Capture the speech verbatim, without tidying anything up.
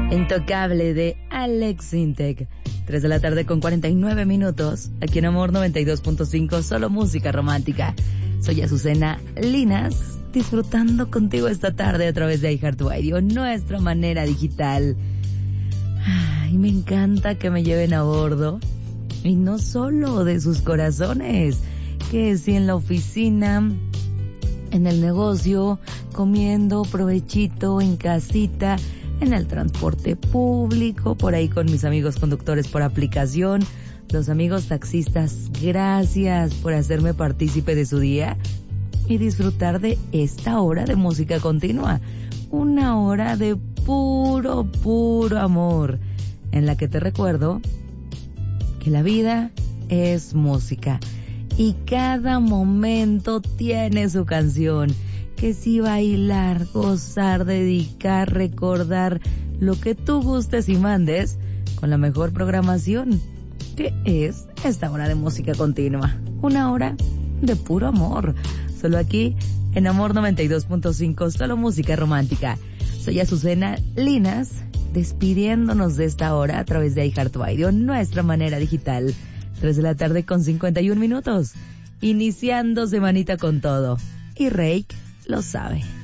Intocable de Alex Sintek. tres de la tarde con cuarenta y nueve minutos. Aquí en Amor noventa y dos punto cinco, solo música romántica. Soy Azucena Linas, disfrutando contigo esta tarde a través de iHeartRadio, nuestra manera digital. Y me encanta que me lleven a bordo. Y no solo de sus corazones, que si en la oficina, en el negocio, comiendo provechito, en casita, en el transporte público, por ahí con mis amigos conductores por aplicación, los amigos taxistas, gracias por hacerme partícipe de su día y disfrutar de esta hora de música continua, una hora de puro, puro amor, en la que te recuerdo que la vida es música y cada momento tiene su canción. Que si bailar, gozar, dedicar, recordar, lo que tú gustes y mandes, con la mejor programación, que es esta hora de música continua. Una hora de puro amor. Solo aquí, en Amor noventa y dos punto cinco, solo música romántica. Soy Azucena Linas, despidiéndonos de esta hora a través de iHeartRadio, nuestra manera digital. tres de la tarde con cincuenta y un minutos. Iniciando semanita con todo. Y Reik lo sabe.